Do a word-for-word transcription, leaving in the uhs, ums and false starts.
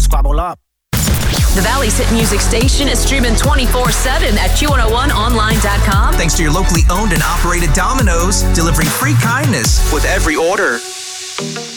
squabble up. The Valley's hit music station is streaming twenty-four seven at Q one oh one online dot com. Thanks to your locally owned and operated Domino's, delivering free kindness with every order.